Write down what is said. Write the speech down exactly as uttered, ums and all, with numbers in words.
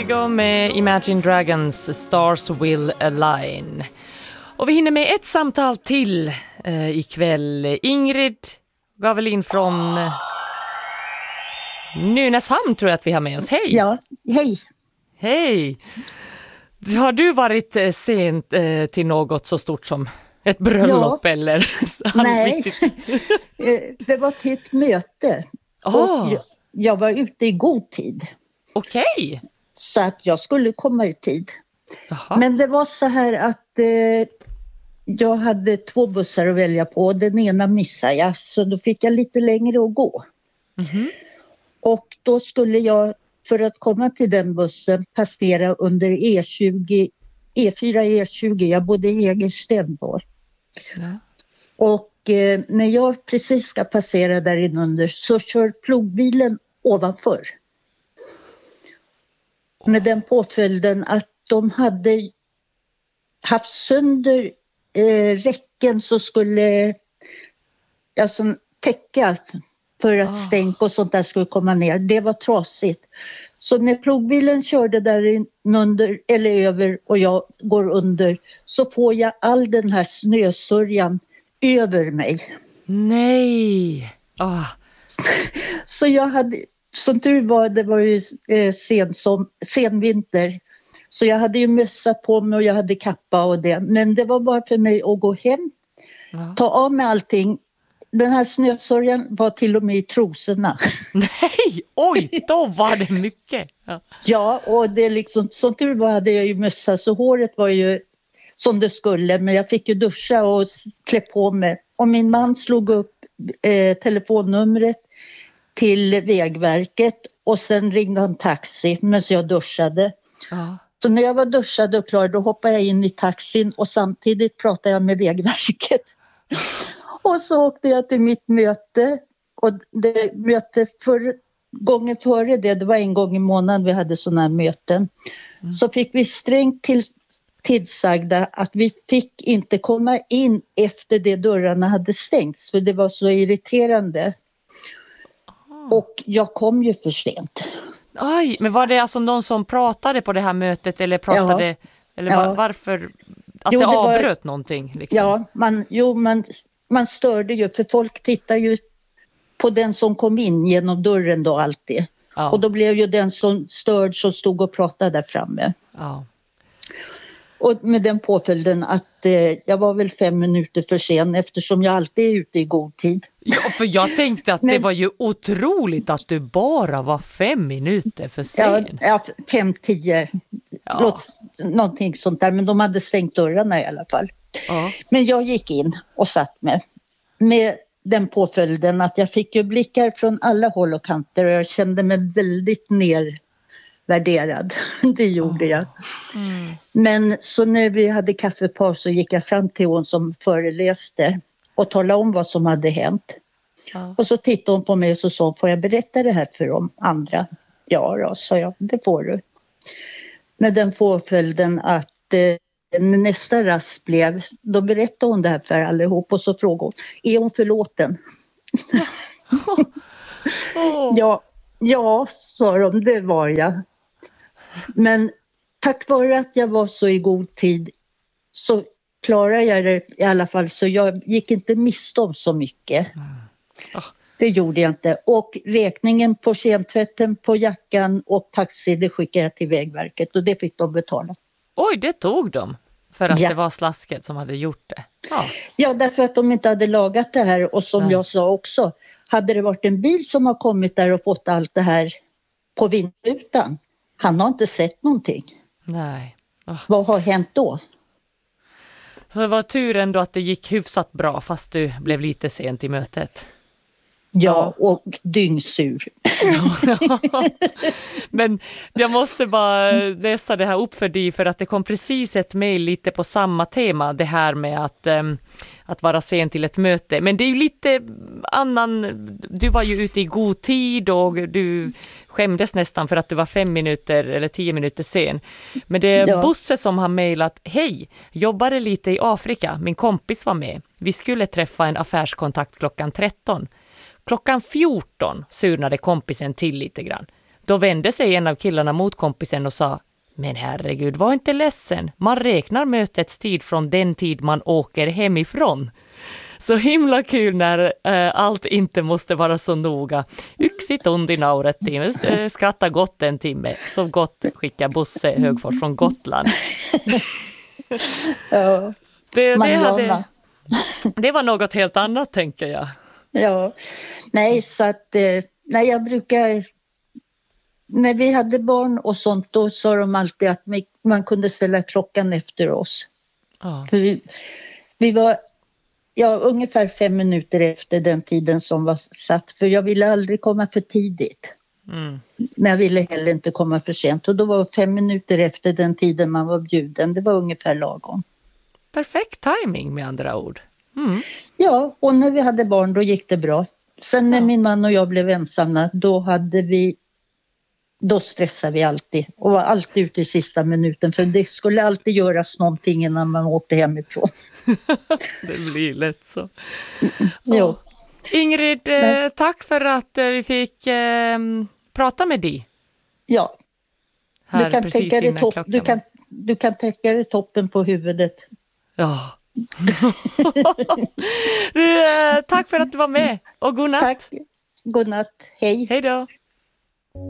Vertigo med Imagine Dragons Stars Will Align. Och vi hinner med ett samtal till eh, ikväll. Ingrid Gavelin från eh, Nynäshamn tror jag att vi har med oss. Hej! Ja, hej! Hej! Har du varit eh, sent eh, till något så stort som ett bröllop ja. Eller? Nej, det var till ett möte. Oh. Och jag, jag var ute i god tid. Okej. Okay. Så att jag skulle komma i tid. Aha. Men det var så här att eh, jag hade två bussar att välja på. Den ena missade jag, så då fick jag lite längre att gå. Mm-hmm. Och då skulle jag, för att komma till den bussen, passera under E tjugo, E fyra E tjugo. Jag bodde i Hägersten då. Ja. Och eh, när jag precis ska passera där inunder så kör plogbilen ovanför. Med den påföljden att de hade haft sönder eh, räcken så skulle alltså täcka för att oh. stänk och sånt där skulle komma ner. Det var trasigt. Så när plogbilen körde där under eller över och jag går under så får jag all den här snösörjan över mig. Nej! Oh. Så jag hade, som tur var, det var ju eh, sen, som, sen vinter. Så jag hade ju mössa på mig och jag hade kappa och det. Men det var bara för mig att gå hem, ja. Ta av mig allting. Den här snösörjan var till och med i trosorna. Nej, oj, då var det mycket. Ja, ja och det liksom, som tur var hade jag ju mössa så håret var ju som det skulle. Men jag fick ju duscha och klä på mig. Och min man slog upp eh, telefonnumret till Vägverket och sen ringde han taxi medan jag duschade. Ja. Så när jag var duschad och klar då hoppade jag in i taxin och samtidigt pratade jag med Vägverket. Och så åkte jag till mitt möte och det möte för, gången före det, det var en gång i månaden vi hade sådana här möten. Mm. Så fick vi strängt till, tillsagda att vi fick inte komma in efter det dörrarna hade stängts för det var så irriterande. Och jag kom ju för sent. Aj, men var det alltså någon som pratade på det här mötet eller pratade ja. Eller var, ja. Varför att jo, det, det avbröt var, någonting liksom? Ja, man jo man man störde ju för folk tittar ju på den som kom in genom dörren då alltid. Ja. Och då blev ju den som störd som stod och pratade där framme. Ja. Och med den påföljden att eh, jag var väl fem minuter för sen eftersom jag alltid är ute i god tid. Ja, för jag tänkte att men, det var ju otroligt att du bara var fem minuter för sen. Ja, ja fem, tio, ja. Låt, någonting sånt där. Men de hade stängt dörrarna i alla fall. Ja. Men jag gick in och satt med. Med den påföljden att jag fick ju blickar från alla håll och kanter och jag kände mig väldigt ner. Värderad, det gjorde jag. Mm. Men så när vi hade kaffepaus så gick jag fram till hon som föreläste och talade om vad som hade hänt. Ja. Och så tittade hon på mig och så sa, får jag berätta det här för de andra? Ja då, sa jag, det får du. Med den påföljden att eh, nästa rast blev, då berättade hon det här för allihop och så frågade hon, är hon förlåten? oh. Oh. Ja, ja, sa de, det var jag. Men tack vare att jag var så i god tid så klarade jag det i alla fall. Så jag gick inte miste om så mycket. Mm. Oh. Det gjorde jag inte. Och räkningen på kemtvätten, på jackan och taxi, det skickade jag till Vägverket. Och det fick de betala. Oj, det tog de. För att ja. Det var slasket som hade gjort det. Ja. ja, därför att de inte hade lagat det här. Och som Nej. Jag sa också, hade det varit en bil som har kommit där och fått allt det här på vindrutan. Han har inte sett någonting. Nej. Oh. Vad har hänt då? Det var tur ändå att det gick hyfsat bra fast du blev lite sent i mötet. Ja, ja. Och dyngsur. Men jag måste bara läsa det här upp för dig för att det kom precis ett mejl lite på samma tema. Det här med att, um, att vara sen till ett möte. Men det är ju lite annan... Du var ju ute i god tid och du skämdes nästan för att du var fem minuter eller tio minuter sen. Men det är ja. Bosse som har mejlat, hej, jobbade lite i Afrika. Min kompis var med. Vi skulle träffa en affärskontakt klockan tretton. Klockan fjorton surnade kompisen till lite grann. Då vände sig en av killarna mot kompisen och sa: men herregud, var inte ledsen. Man räknar mötets tid från den tid man åker hemifrån. Så himla kul när äh, allt inte måste vara så noga. Yksi tunti naurettiin, äh, skratta gott en timme. Så gott skickar Bosse Högfors från Gotland. Ja, det, det, hade, det var något helt annat, tänker jag. Ja, nej så att eh, nej, jag brukar, när vi hade barn och sånt, då sa de alltid att man kunde ställa klockan efter oss. Ja. För vi, vi var ja, ungefär fem minuter efter den tiden som var satt, för jag ville aldrig komma för tidigt. Mm. Men jag ville heller inte komma för sent, och då var fem minuter efter den tiden man var bjuden, det var ungefär lagom. Perfekt timing med andra ord. Mm. Ja, och när vi hade barn då gick det bra. Sen när ja. min man och jag blev ensamma, då hade vi då stressade vi alltid och var alltid ute i sista minuten, för det skulle alltid göras någonting innan man åkte hemifrån. Det blir lätt så. Jo. Ingrid, eh, tack för att eh, vi fick eh, prata med dig. Ja, du kan, täcka det topp, du, kan, du kan täcka det toppen på huvudet. Ja. du, eh, tack för att du var med och god natt. Tack, god natt, hej. Hej då.